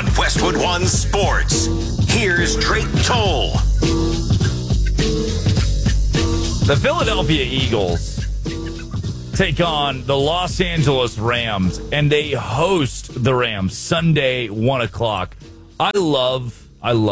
on Westwood One Sports. Here's Drake Toll. The Philadelphia Eagles take on the Los Angeles Rams, and they host the Rams Sunday, 1 o'clock. I love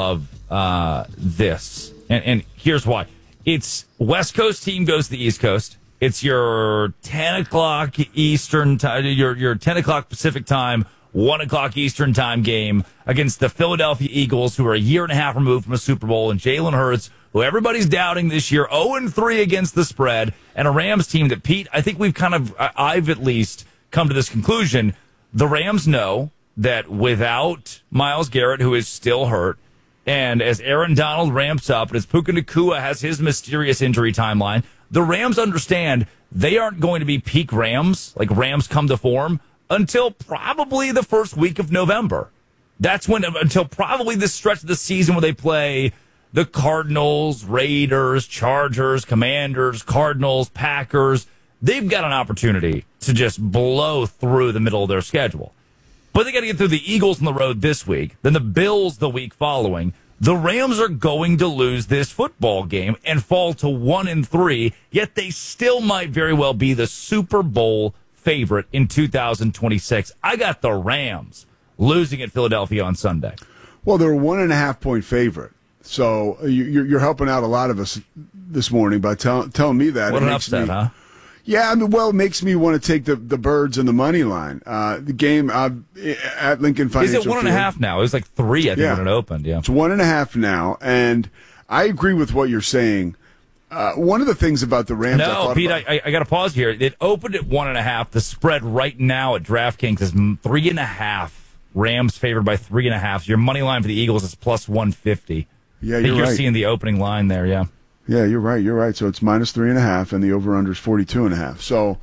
this, and here's why. It's West Coast team goes to the East Coast. It's your 10 o'clock Eastern time, your 10 o'clock Pacific time, 1 o'clock Eastern time game against the Philadelphia Eagles, who are a year and a half removed from a Super Bowl, and Jalen Hurts, who everybody's doubting this year, 0-3 against the spread, and a Rams team that, Pete, I think I've at least come to this conclusion. The Rams know that without Myles Garrett, who is still hurt, and as Aaron Donald ramps up, and as Puka Nacua has his mysterious injury timeline, the Rams understand they aren't going to be peak Rams, like Rams come to form, until probably the first week of November. That's when, until probably this stretch of the season where they play the Cardinals, Raiders, Chargers, Commanders, Cardinals, Packers. They've got an opportunity to just blow through the middle of their schedule. But they got to get through the Eagles on the road this week, then the Bills the week following. The Rams are going to lose this football game and fall to 1-3, yet they still might very well be the Super Bowl favorite in 2026. I got the Rams losing at Philadelphia on Sunday. Well, they're a 1.5-point favorite. So you're helping out a lot of us this morning by telling me that. What an upset, huh? Yeah, I mean, well, it makes me want to take the Birds and the money line. The game at Lincoln Financial Field. Is it 1.5 now? It was like 3, I think, when it opened. Yeah, it's 1.5 now, and I agree with what you're saying. One of the things about the Rams, no, Pete, I got to pause here. It opened at 1.5. The spread right now at DraftKings is 3.5. Rams favored by 3.5. So your money line for the Eagles is plus 150. Yeah, I think you're right. seeing the opening line there. Yeah. Yeah, you're right. So it's minus 3.5, and the over/under is 42.5. So,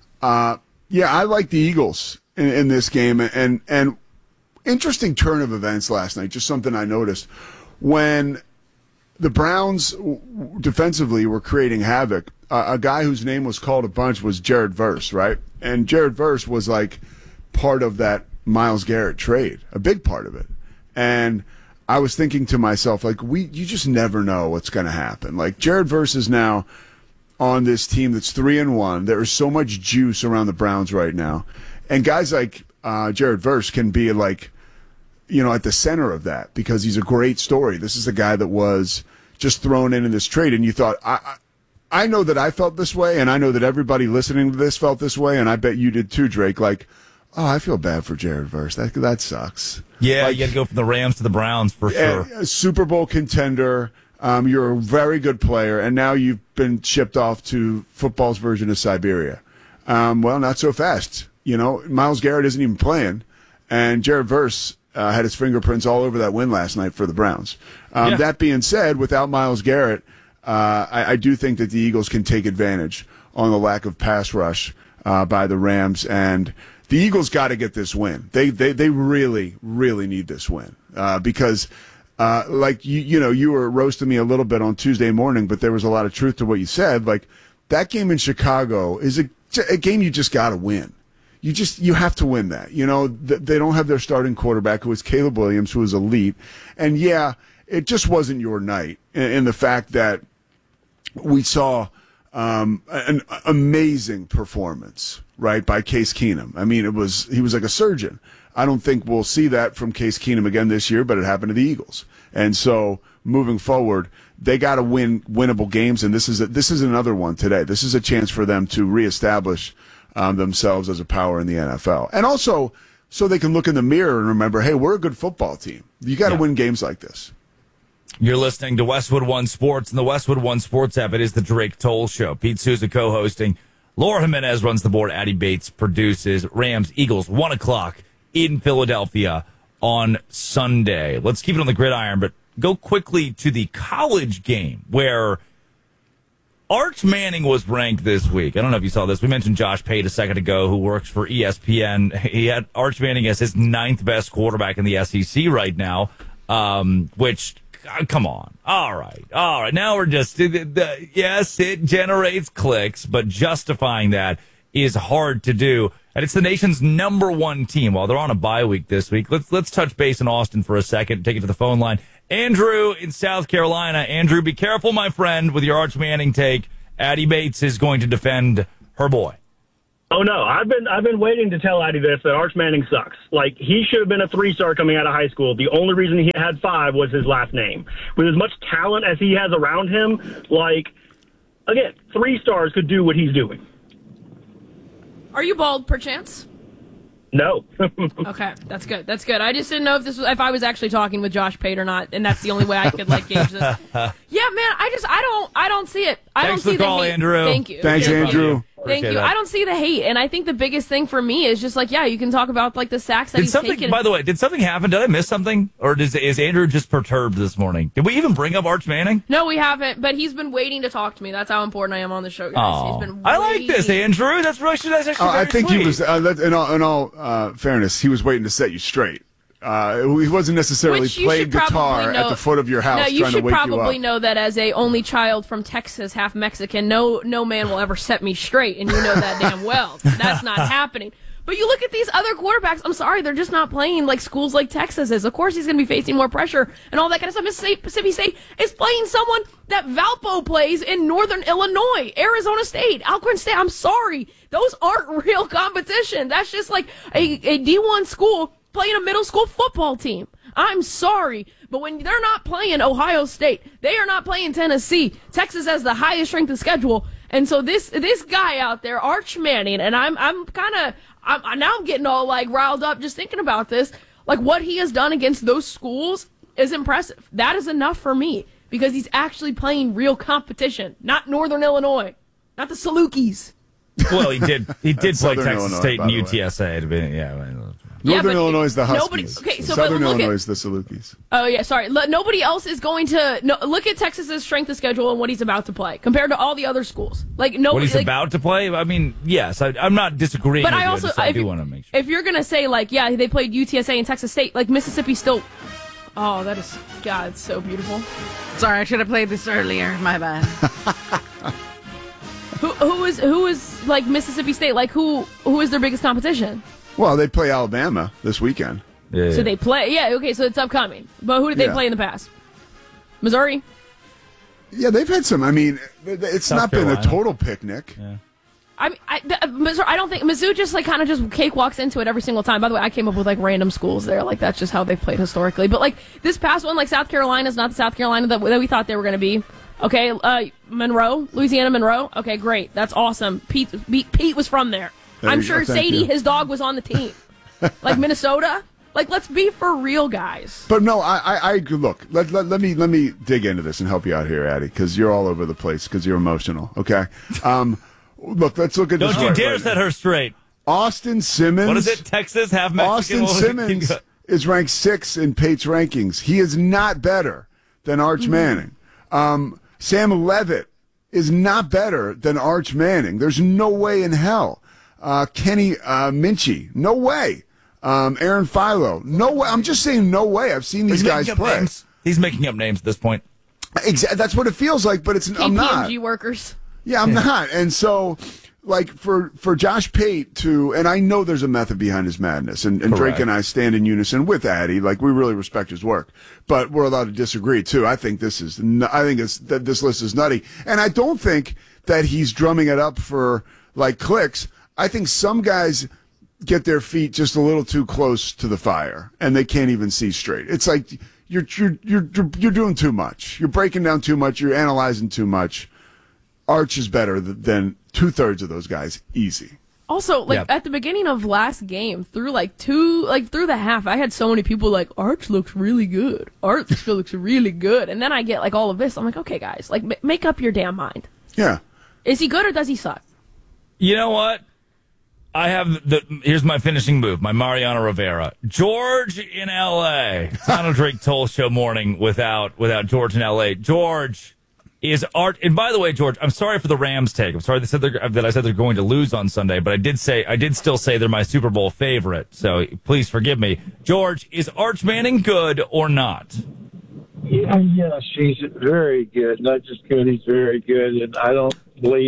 yeah, I like the Eagles in this game. And interesting turn of events last night. Just something I noticed when the Browns defensively were creating havoc. A guy whose name was called a bunch was Jared Verse, right? And Jared Verse was like part of that Myles Garrett trade, a big part of it, and I was thinking to myself, like, you just never know what's going to happen. Like, Jared Verse is now on this team that's 3-1. There is so much juice around the Browns right now. And guys like Jared Verse can be, like, at the center of that because he's a great story. This is a guy that was just thrown in this trade. And you thought, I know that I felt this way, and I know that everybody listening to this felt this way, and I bet you did too, Drake. Like, oh, I feel bad for Jared Verse. That sucks. Yeah, like, you got to go from the Rams to the Browns for sure. A Super Bowl contender. You're a very good player, and now you've been shipped off to football's version of Siberia. Well, not so fast. Myles Garrett isn't even playing, and Jared Verse had his fingerprints all over that win last night for the Browns. That being said, without Myles Garrett, I do think that the Eagles can take advantage on the lack of pass rush by the Rams, and the Eagles got to get this win. They really, really need this win because, like you were roasting me a little bit on Tuesday morning, but there was a lot of truth to what you said. Like, that game in Chicago is a game you just got to win. You have to win that. They don't have their starting quarterback, who is Caleb Williams, who is elite, and yeah, it just wasn't your night in the fact that we saw an amazing performance, right, by Case Keenum. I mean, he was like a surgeon. I don't think we'll see that from Case Keenum again this year, but it happened to the Eagles. And so moving forward, they got to win winnable games, and this is another one today. This is a chance for them to reestablish themselves as a power in the NFL. And also so they can look in the mirror and remember, hey, we're a good football team. You got to win games like this. You're listening to Westwood One Sports and the Westwood One Sports app. It is the Drake Toll Show. Pete Souza co-hosting. Laura Jimenez runs the board. Addie Bates produces. Rams, Eagles, 1 o'clock in Philadelphia on Sunday. Let's keep it on the gridiron, but go quickly to the college game where Arch Manning was ranked this week. I don't know if you saw this. We mentioned Josh Pate a second ago, who works for ESPN. He had Arch Manning as his 9th best quarterback in the SEC right now, which... Come on. All right. Now we're just, yes, it generates clicks, but justifying that is hard to do. And it's the nation's number one team. While they're on a bye week this week, let's touch base in Austin for a second, take it to the phone line. Andrew in South Carolina. Andrew, be careful, my friend, with your Arch Manning take. Addie Bates is going to defend her boy. Oh no, I've been waiting to tell Addie this, that Arch Manning sucks. Like, he should have been a 3-star coming out of high school. The only reason he had 5 was his last name. With as much talent as he has around him, like, again, 3 stars could do what he's doing. Are you bald, perchance? No. Okay, that's good. That's good. I just didn't know if I was actually talking with Josh Pate or not, and that's the only way I could gauge this. Yeah, man, I don't see it. I Thanks don't see for the call, hate. Andrew. Thank you. Thanks, Andrew. Thank you. I don't see the hate, and I think the biggest thing for me is just you can talk about the sacks that he's taken. By the way, did something happen? Did I miss something, or is Andrew just perturbed this morning? Did we even bring up Arch Manning? No, we haven't. But he's been waiting to talk to me. That's how important I am on the show, guys. Oh, He's been I like this, Andrew. That's actually very I think sweet. he was. In all fairness, he was waiting to set you straight. He wasn't necessarily playing guitar at the foot of your house no, trying to wake you up. You should probably know that as a only child from Texas, half Mexican, no man will ever set me straight, and you know that damn well. That's not happening. But you look at these other quarterbacks, I'm sorry, they're just not playing like schools like Texas is. Of course he's going to be facing more pressure and all that kind of stuff. Mississippi State is playing someone that Valpo plays in Northern Illinois, Arizona State, Alcorn State. I'm sorry. Those aren't real competition. That's just like a D1 school playing a middle school football team. I'm sorry, but when they're not playing Ohio State, they are not playing Tennessee. Texas has the highest strength of schedule, and so this guy out there, Arch Manning, and I'm getting all riled up just thinking about this. What he has done against those schools is impressive. That is enough for me because he's actually playing real competition, not Northern Illinois, not the Salukis. Well, he did play Texas Illinois, State and by the way. UTSA. Northern Illinois is the Huskies. Southern Illinois is the Salukis. Oh, yeah, sorry. Nobody else is going to look at Texas's strength of schedule and what he's about to play compared to all the other schools. What he's about to play? I mean, yes, I'm not disagreeing but with I also, you. I do want to make sure. If you're going to say, they played UTSA and Texas State, Mississippi still... Oh, that is... God, it's so beautiful. Sorry, I should have played this earlier. My bad. Who is Mississippi State? Who is their biggest competition? Well, they play Alabama this weekend. Yeah. So they play... Yeah, okay, so it's upcoming. But who did they play in the past? Missouri? Yeah, they've had some. I mean, it's South not Carolina. been a total picnic. Yeah. Missouri, I don't think... Mizzou just, kind of just cakewalks into it every single time. By the way, I came up with, random schools there. That's just how they've played historically. But, this past one, South Carolina's not the South Carolina that we thought they were going to be. Okay, Monroe, Louisiana Monroe. Okay, great. That's awesome. Pete was from there. I'm sure Sadie, his dog, was on the team. Minnesota. Let's be for real, guys. But no, I look. Let me dig into this and help you out here, Addie, because you're all over the place because you're emotional. Okay. Look, let's look at this. Don't you dare set her straight. Austin Simmons. What is it? Texas, half Mexican. Austin Simmons is ranked 6 in Pate's rankings. He is not better than Arch Manning. Sam Levitt is not better than Arch Manning. There's no way in hell. Kenny Minchie, no way. Aaron Philo, no way. I'm just saying no way. I've seen these guys play. Names. He's making up names at this point. Exactly. That's what it feels like, but I'm not. KPMG workers. Yeah, I'm not. And so, for Josh Pate to, and I know there's a method behind his madness, and Drake and I stand in unison with Addie. We really respect his work, but we're allowed to disagree too. I think this list is nutty, and I don't think that he's drumming it up for clicks. I think some guys get their feet just a little too close to the fire, and they can't even see straight. It's like you're doing too much. You're breaking down too much. You're analyzing too much. Arch is better than 2/3 of those guys, easy. Also, at the beginning of last game, through through the half, I had so many people Arch looks really good. Arch looks really good, and then I get all of this. I'm like, okay, guys, make up your damn mind. Yeah, is he good or does he suck? You know what? I have here's my finishing move, my Mariano Rivera. George in L.A. It's not a Drake Toll Show morning without George in L.A. George is Art. And by the way, George, I'm sorry for the Rams take. I'm sorry that I said they're going to lose on Sunday, but I did still say they're my Super Bowl favorite. So please forgive me. George, is Arch Manning good or not? Yeah, he's very good. Not just good, he's very good. And I don't believe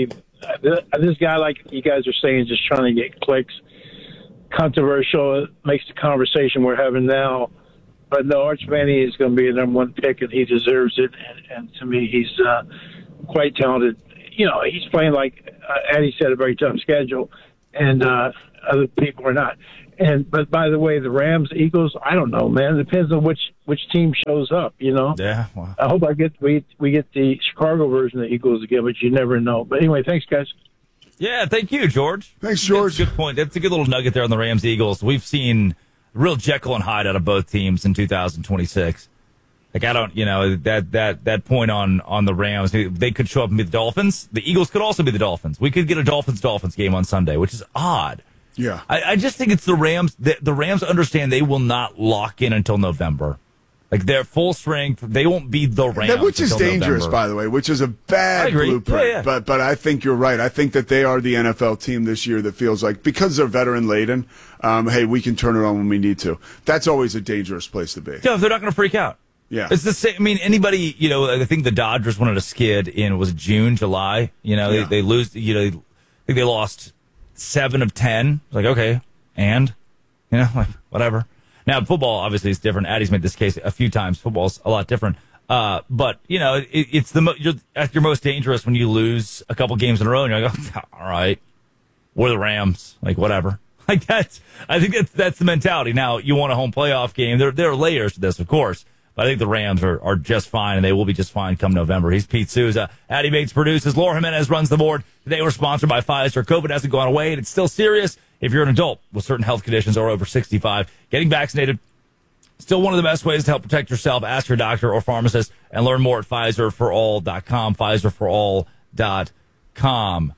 this guy, like you guys are saying, just trying to get clicks. Controversial. It makes the conversation we're having now. But no, Arch Manning is going to be the number one pick, and he deserves it. And to me, he's quite talented. You know, he's playing, like Addie said, a very tough schedule, and other people are not. But by the way, the Rams, Eagles, I don't know, man. It depends on which team shows up. You know. Yeah. Wow. I hope we get the Chicago version of the Eagles again, but you never know. But anyway, thanks, guys. Yeah, thank you, George. Thanks, George. That's a good point. That's a good little nugget there on the Rams Eagles. We've seen real Jekyll and Hyde out of both teams in 2026. Like, I don't, that point on the Rams, they could show up and be the Dolphins. The Eagles could also be the Dolphins. We could get a Dolphins game on Sunday, which is odd. Yeah. I just think it's the Rams. The Rams understand they will not lock in until November. Like, they're full strength. They won't be the Rams. Which is dangerous, November. By the way, which is a bad blueprint. Yeah. But I think you're right. I think that they are the NFL team this year that feels like, because they're veteran laden, hey, we can turn it on when we need to. That's always a dangerous place to be. Yeah, they're not going to freak out. Yeah. It's the same. I mean, anybody, I think the Dodgers wanted a skid in, was it June, July? They lose, I think they lost 7 of 10. It's like, okay, and, like, whatever. Now, football obviously is different. Addie's made this case a few times. Football's a lot different. But, it's you're at your most dangerous when you lose a couple games in a row and you're like, oh, all right, we're the Rams. Like, whatever. Like, I think that's the mentality. Now, you want a home playoff game. There are layers to this, of course. But I think the Rams are just fine, and they will be just fine come November. He's Pete Souza. Addie Bates produces. Laura Jimenez runs the board. Today we're sponsored by Pfizer. COVID hasn't gone away, and it's still serious. If you're an adult with certain health conditions or over 65, getting vaccinated, still one of the best ways to help protect yourself. Ask your doctor or pharmacist and learn more at PfizerForAll.com, PfizerForAll.com.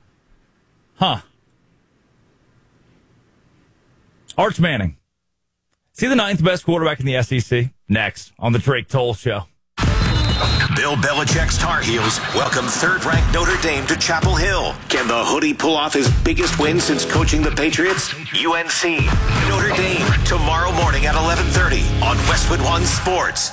Arch Manning. Is he the 9th best quarterback in the SEC? Next on the Drake Toll Show. Bill Belichick's Tar Heels welcome third-ranked Notre Dame to Chapel Hill. Can the Hoodie pull off his biggest win since coaching the Patriots? UNC, Notre Dame, tomorrow morning at 11:30 on Westwood One Sports.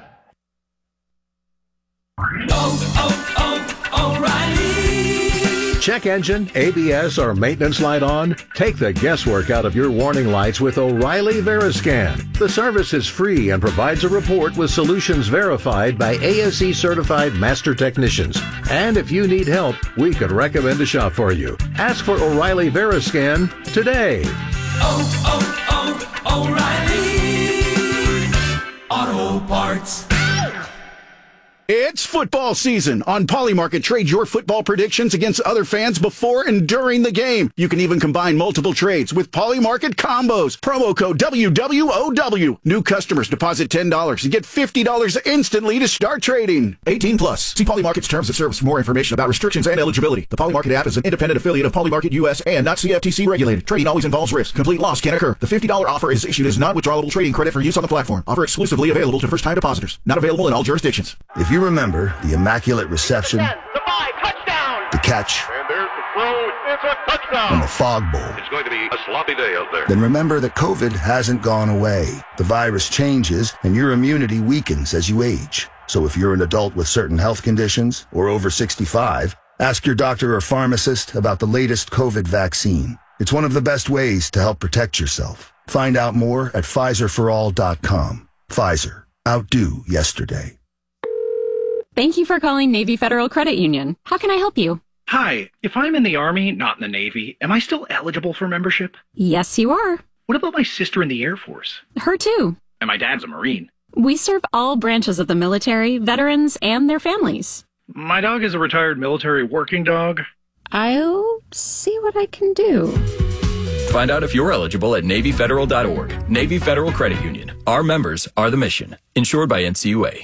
O'Reilly. Check engine, ABS, or maintenance light on? Take the guesswork out of your warning lights with O'Reilly Veriscan. The service is free and provides a report with solutions verified by ASE certified master technicians. And if you need help, we could recommend a shop for you. Ask for O'Reilly Veriscan today. O'Reilly Auto Parts. It's football season. On Polymarket, trade your football predictions against other fans before and during the game. You can even combine multiple trades with Polymarket combos. Promo code WWOW. New customers deposit $10 and get $50 instantly to start trading. 18 plus. See Polymarket's terms of service for more information about restrictions and eligibility. The Polymarket app is an independent affiliate of Polymarket US and not CFTC regulated. Trading always involves risk. Complete loss can occur. The $50 offer is issued as non-withdrawable trading credit for use on the platform. Offer exclusively available to first-time depositors. Not available in all jurisdictions. If you remember the immaculate reception, the catch, and there's the throw. It's a touchdown. and the fog bowl, It's going to be a sloppy day out there. then remember that COVID hasn't gone away. The virus changes and your immunity weakens as you age. So if you're an adult with certain health conditions or over 65, ask your doctor or pharmacist about the latest COVID vaccine. It's one of the best ways to help protect yourself. Find out more at PfizerForAll.com. Pfizer. Outdo yesterday. Thank you for calling Navy Federal Credit Union. How can I help you? Hi, if I'm in the Army, not in the Navy, am I still eligible for membership? Yes, you are. What about my sister in the Air Force? Her too. And my dad's a Marine. We serve all branches of the military, veterans, and their families. My dog is a retired military working dog. I'll see what I can do. Find out if you're eligible at NavyFederal.org. Navy Federal Credit Union. Our members are the mission. Insured by NCUA.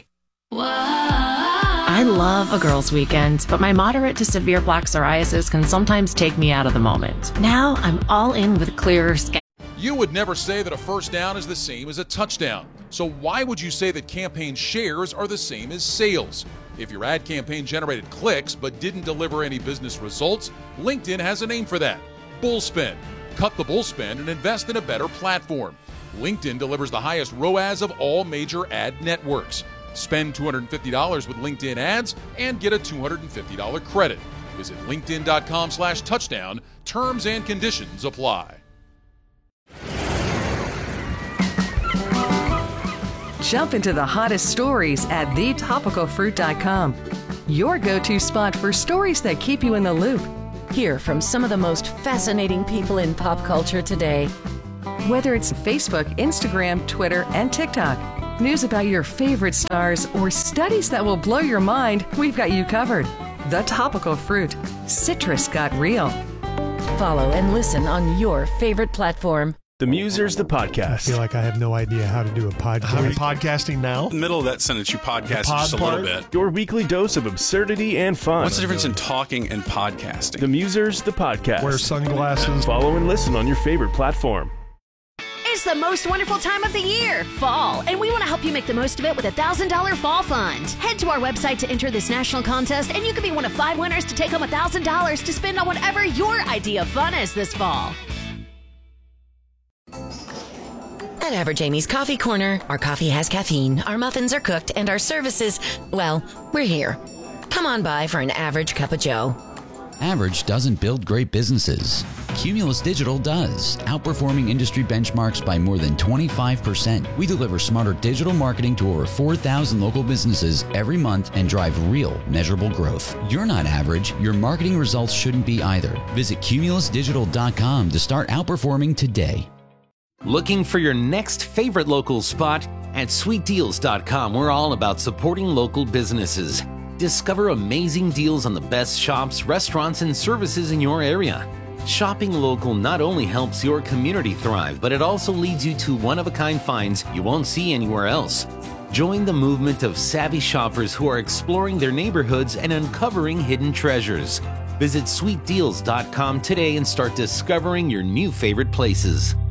I love a girls' weekend, but my moderate to severe plaque psoriasis can sometimes take me out of the moment. Now I'm all in with clearer skin. You would never say that a first down is the same as a touchdown. So why would you say that campaign shares are the same as sales? If your ad campaign generated clicks but didn't deliver any business results, LinkedIn has a name for that: Bullspend. Cut the bullspend and invest in a better platform. LinkedIn delivers the highest ROAS of all major ad networks. Spend $250 with LinkedIn ads and get a $250 credit. Visit linkedin.com/touchdown. Terms and conditions apply. Jump into the hottest stories at thetopicalfruit.com. Your go-to spot for stories that keep you in the loop. Hear from some of the most fascinating people in pop culture today. Whether it's Facebook, Instagram, Twitter, and TikTok, news about your favorite stars, or studies that will blow your mind, we've got you covered. The Topical Fruit. Citrus got real. Follow and listen on your favorite platform. The Musers, the podcast. I feel like I have no idea how to do a podcast. Are we podcasting now? In the middle of that sentence, you podcast just a little bit. Your weekly dose of absurdity and fun. What's the difference in talking and podcasting? The Musers, the podcast. Wear sunglasses. Follow and listen on your favorite platform. It's the most wonderful time of the year, fall, and we want to help you make the most of it with a $1,000 fall fund. Head to our website to enter this national contest, and you could be one of 5 winners to take home $1,000 to spend on whatever your idea of fun is this fall. At Average Amy's Coffee Corner, our coffee has caffeine, our muffins are cooked, and our services, well, we're here. Come on by for an average cup of joe. Average doesn't build great businesses. Cumulus Digital does, outperforming industry benchmarks by more than 25%. We deliver smarter digital marketing to over 4,000 local businesses every month and drive real, measurable growth. You're not average. Your marketing results shouldn't be either. Visit cumulusdigital.com to start outperforming today. Looking for your next favorite local spot? At sweetdeals.com, we're all about supporting local businesses. Discover amazing deals on the best shops, restaurants, and services in your area. Shopping local not only helps your community thrive, but it also leads you to one-of-a-kind finds you won't see anywhere else. Join the movement of savvy shoppers who are exploring their neighborhoods and uncovering hidden treasures. Visit sweetdeals.com today and start discovering your new favorite places.